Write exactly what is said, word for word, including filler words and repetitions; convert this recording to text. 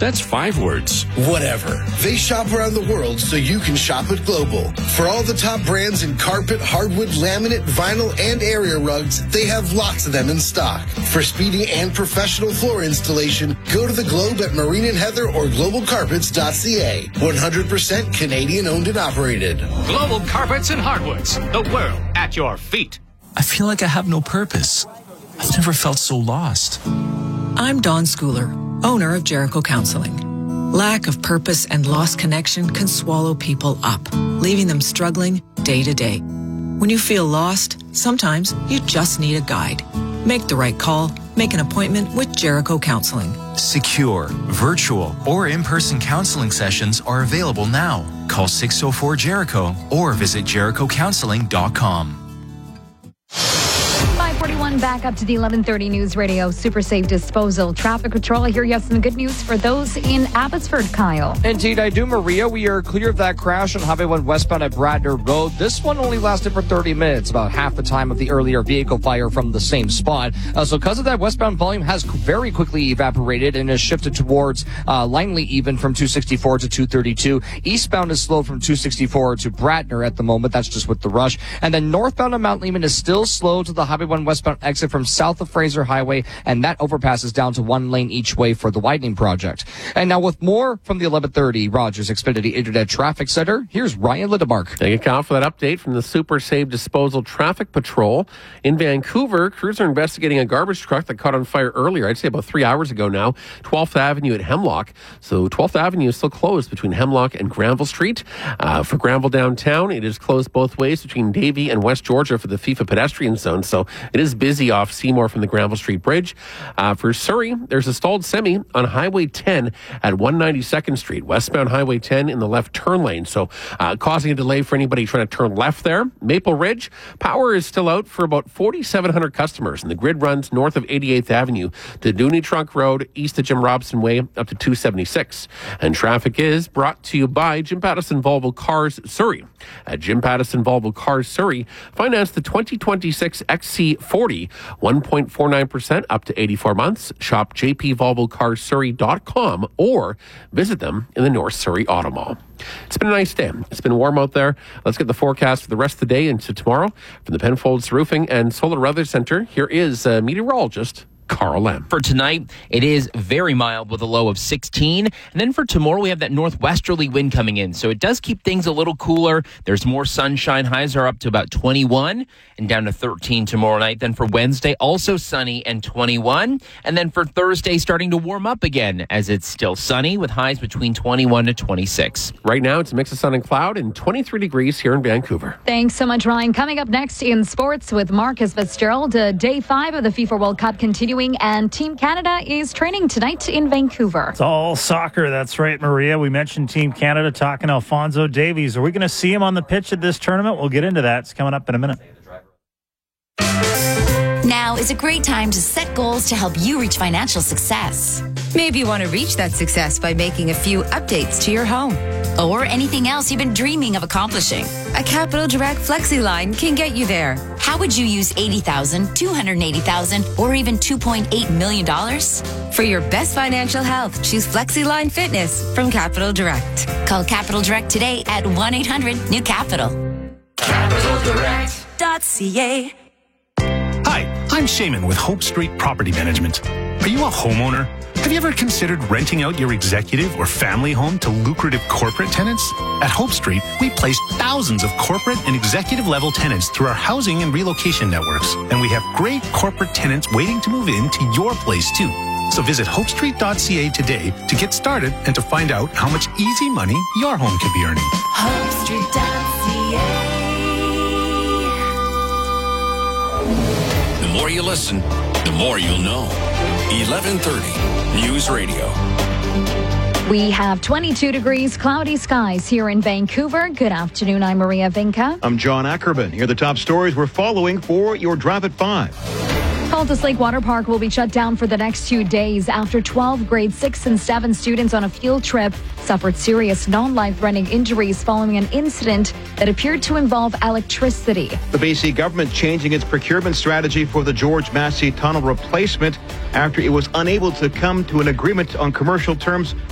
That's five words. Whatever. They shop around the world so you can shop at Global. For all the top brands in carpet, hardwood, laminate, vinyl, and area rugs, they have lots of them in stock. For speedy and professional floor installation, go to the Globe at Marine and Heather or global carpets dot c a. one hundred percent Canadian owned and operated. Global Carpets and Hardwoods. The world at your feet. I feel like I have no purpose. I've never felt so lost. I'm Dawn Schooler, owner of Jericho Counseling. Lack of purpose and lost connection can swallow people up, leaving them struggling day to day. When you feel lost, sometimes you just need a guide. Make the right call. Make an appointment with Jericho Counseling. Secure, virtual, or in-person counseling sessions are available now. Call six oh four Jericho or visit jericho counseling dot com. five forty-one back up to the eleven thirty News Radio Super Safe Disposal Traffic Patrol. Here you have some good news for those in Abbotsford, Kyle. Indeed, I do, Maria. We are clear of that crash on Highway one westbound at Bradner Road. This one only lasted for thirty minutes, about half the time of the earlier vehicle fire from the same spot. Uh, so because of that, westbound volume has very quickly evaporated and has shifted towards uh, Langley even from two sixty-four to two thirty-two. Eastbound is slow from two sixty-four to Bradner at the moment. That's just with the rush. And then northbound on Mount Lehman is still slow to the Highway one westbound exit from south of Fraser Highway, and that overpass is down to one lane each way for the widening project. And now with more from the eleven thirty Rogers Xfinity Internet Traffic Center, here's Ryan Lindemark. Thank you, Kyle, for that update from the Super Safe Disposal Traffic Patrol. In Vancouver, crews are investigating a garbage truck that caught on fire earlier, I'd say about three hours ago now, twelfth Avenue at Hemlock. So twelfth Avenue is still closed between Hemlock and Granville Street. Uh, for Granville downtown, it is closed both ways between Davie and West Georgia for the FIFA pedestrian zone. So it is busy off Seymour from the Granville Street Bridge. Uh, for Surrey, there's a stalled semi on Highway ten at one ninety-second Street, westbound Highway ten in the left turn lane. So uh, causing a delay for anybody trying to turn left there. Maple Ridge, power is still out for about forty-seven hundred customers, and the grid runs north of eighty-eighth Avenue to Dooney Trunk Road, east of Jim Robson Way, up to two seventy-six. And traffic is brought to you by Jim Pattison Volvo Cars Surrey. At Jim Pattison Volvo Cars Surrey, finance the twenty twenty-six X C forty, one point four nine percent up to eighty-four months. Shop j p volvo cars surrey dot com or visit them in the North Surrey Auto Mall. It's been a nice day. It's been warm out there. Let's get the forecast for the rest of the day into tomorrow. From the Penfolds Roofing and Solar Weather Center, here is uh, meteorologist Carl M. For tonight, it is very mild with a low of sixteen. And then for tomorrow, we have that northwesterly wind coming in. So it does keep things a little cooler. There's more sunshine. Highs are up to about twenty-one and down to thirteen tomorrow night. Then for Wednesday, also sunny and twenty-one. And then for Thursday, starting to warm up again as it's still sunny with highs between twenty-one to twenty-six. Right now, it's a mix of sun and cloud and twenty-three degrees here in Vancouver. Thanks so much, Ryan. Coming up next in sports with Marcus Fitzgerald, uh, day five of the FIFA World Cup continuing. And Team Canada is training tonight in Vancouver. It's all soccer. That's right, Maria. We mentioned Team Canada talking to Alphonso Davies. Are we going to see him on the pitch at this tournament? We'll get into that. It's coming up in a minute. Now is a great time to set goals to help you reach financial success. Maybe you want to reach that success by making a few updates to your home. Or anything else you've been dreaming of accomplishing. A Capital Direct Flexi line can get you there. How would you use eighty thousand dollars, two hundred eighty thousand dollars, or even two point eight million dollars? For your best financial health, choose Flexi Line Fitness from Capital Direct. Call Capital Direct today at one eight hundred new capital. capital direct dot c a. Hi, I'm Shaman with Hope Street Property Management. Are you a homeowner? Have you ever considered renting out your executive or family home to lucrative corporate tenants? At Hope Street, we place thousands of corporate and executive level tenants through our housing and relocation networks. And we have great corporate tenants waiting to move in to your place too. So visit hope street dot c a today to get started and to find out how much easy money your home could be earning. hope street dot c a. The more you listen, the more you'll know. eleven thirty News Radio. We have twenty-two degrees, cloudy skies here in Vancouver. Good afternoon. I'm Maria Vinca. I'm John Ackerman. Here are the top stories we're following for your Drive at five. Cultus Lake Water Park will be shut down for the next two days after twelve grade six and seven students on a field trip suffered serious non-life-threatening injuries following an incident that appeared to involve electricity. The B C government changing its procurement strategy for the George Massey Tunnel replacement after it was unable to come to an agreement on commercial terms